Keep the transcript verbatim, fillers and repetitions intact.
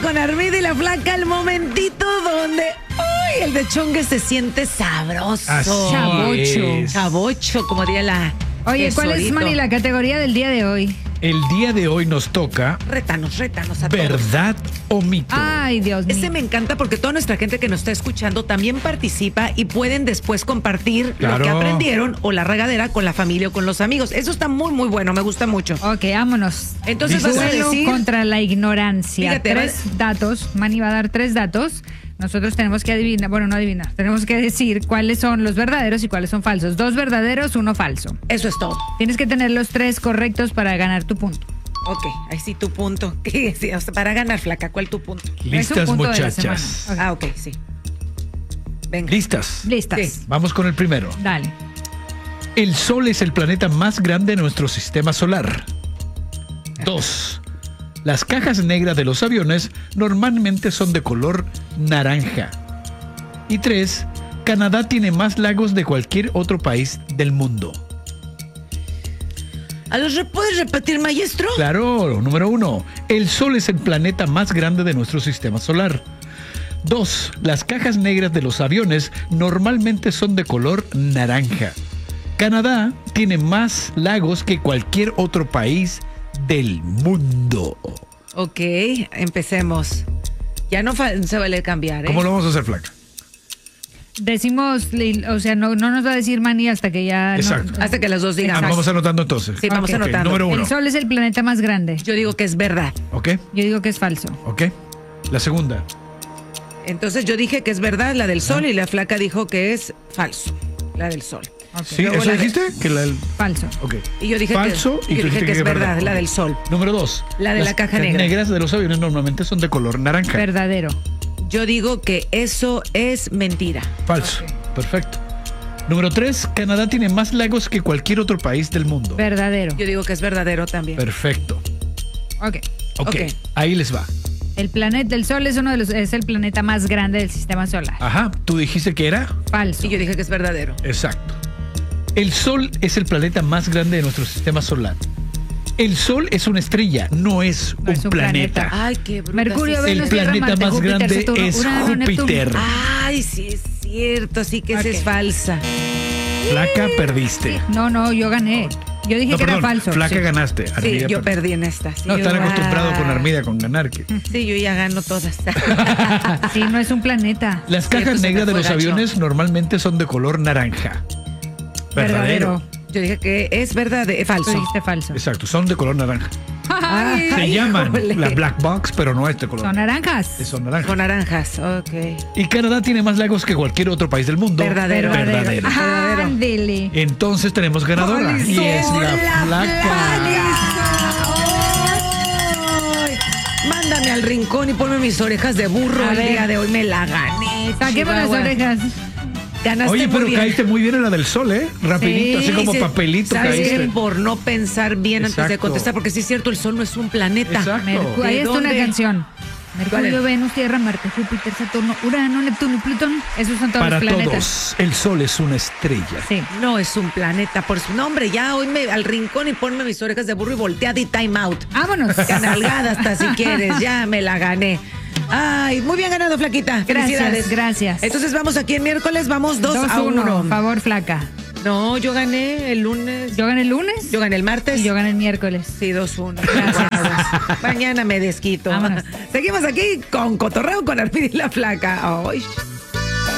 con Armida y la Flaca, el momentito donde uy, el dechongue se siente sabroso. Así Chavocho. es. Chavocho, como diría la. Oye, ¿cuál es, tesorito. Manny, la categoría del día de hoy? El día de hoy nos toca Rétanos, rétanos a todos. verdad o mito. Ay, Dios mío. Ese me encanta porque toda nuestra gente que nos está escuchando también participa y pueden después compartir Claro. lo que aprendieron o la regadera con la familia o con los amigos. Eso está muy, muy bueno, me gusta mucho. Ok, vámonos. Entonces ¿Listos? vas a Duelo decir. contra la ignorancia. Fíjate, tres datos. Manny va a dar tres datos. Nosotros tenemos que adivinar, bueno, no adivinar, tenemos que decir cuáles son los verdaderos y cuáles son falsos. Dos verdaderos, uno falso. Eso es todo. Tienes que tener los tres correctos para ganar tu punto. Ok, ahí sí tu punto. ¿Qué? Sí, o sea, para ganar, Flaca, ¿cuál tu punto? Es un Listas, punto de la muchachas. semana. Ah, ok, sí. Venga. ¿Listas? Listas. Sí. Vamos con el primero. Dale. El Sol es el planeta más grande de nuestro sistema solar. Dos. Las cajas negras de los aviones normalmente son de color naranja. Y tres. Canadá tiene más lagos de cualquier otro país del mundo. ¿A los re- ¿Puedes repetir, maestro? Claro, número uno. El Sol es el planeta más grande de nuestro sistema solar. Dos. Las cajas negras de los aviones normalmente son de color naranja. Canadá tiene más lagos que cualquier otro país del mundo. Ok, empecemos. Ya no fa- se vale cambiar, ¿eh? ¿Cómo lo vamos a hacer, Flaca? Decimos, li- o sea, no, no nos va a decir Manny hasta que ya... no- Exacto. Hasta que las dos Ah, digamos. vamos anotando entonces. Sí, vamos Ok. Ok, anotando. número uno. El Sol es el planeta más grande. Yo digo que es verdad. ¿Ok? Yo digo que es falso. ¿Ok? La segunda. Entonces yo dije que es verdad la del sol y la Flaca dijo que es falso, la del sol. Ok. ¿Sí? Luego ¿Eso la de- dijiste? Que la... Falso. Ok. Y yo dije Falso que, y yo tú dije dijiste que es verdad, la del sol. Número dos. La de Las la caja cajas negra. negras de los aviones normalmente son de color naranja. Verdadero. Yo digo que eso es mentira. Falso. Perfecto. Número tres. Canadá tiene más lagos que cualquier otro país del mundo. Verdadero. Yo digo que es verdadero también. Perfecto. Ok. Ok. Ok. Ahí les va. El planeta, el Sol es uno de los, es el planeta más grande del sistema solar. Ajá. ¿Tú dijiste que era? Falso. Y yo dije que es verdadero. Exacto. El Sol es el planeta más grande de nuestro sistema solar. El Sol es una estrella, no es, No un, es un planeta. planeta. Ay, qué bruta. Mercurio, sí, sí. El Venus, Tierra, planeta Marte, más Júpiter, grande Saturno, es Urano, Júpiter. Neptuno. Ay, sí es cierto, sí que esa Ok. es falsa. Flaca, perdiste. No, no, yo gané. Yo dije No, que perdón, era falso. Flaca Sí. ganaste. Sí, Armida yo perdió. perdí en esta. Sí, No, yo- están acostumbrados con Ah. Armida con ganar. Que... Sí, yo ya gano todas. Sí, no es un planeta. Las Cierto, cajas se me negras de fue los gacho. aviones normalmente son de color naranja. Verdadero. Yo dije que es verdad, eh, Tú falso. dijiste falso. Exacto, son de color naranja. Ay, Se Ay, llaman híjole. la black box, pero no es de color. son naranjas. Son naranjas. Con naranjas, ok. Y Canadá tiene más lagos que cualquier otro país del mundo. Verdadero. Verdadero. Verdadero. Ándele. Entonces tenemos ganadora. ¡Ay, Y es somos la la flaca. Ay, mándame al rincón y ponme mis orejas de burro. A El ver. día de hoy me la gané. Saquemos las Chihuahua. orejas. Ganaste Oye, muy pero bien. caíste muy bien en la del sol, ¿eh? Rapidito, Sí, así como Sí, papelito ¿sabes caíste. qué? Por no pensar bien antes de Exacto. contestar, porque sí es cierto, el sol no es un planeta. Exacto. Mercu- ¿De Ahí está una dónde? canción. ¿Cuál Mercurio, es? Venus, Tierra, Marte, Júpiter, Saturno, Urano, Neptuno y Plutón. Esos son todos Para los planetas. todos, el sol es una estrella. Sí. No es un planeta, por su nombre. Ya hoy me al rincón y ponme mis orejas de burro y volteada y time out. Vámonos. Canalgada hasta si quieres, ya me la gané. Ay, muy bien ganado, Flaquita. Felicidades. Gracias, gracias. Entonces vamos aquí en miércoles, vamos dos a uno. uno. Favor, flaca. No, yo gané el lunes. Yo gané el lunes Yo gané el martes. y yo gané el miércoles. Sí, dos uno. Gracias. Mañana me desquito. Vámonos. Seguimos aquí con Cotorreo con Armida y la Flaca. Ay.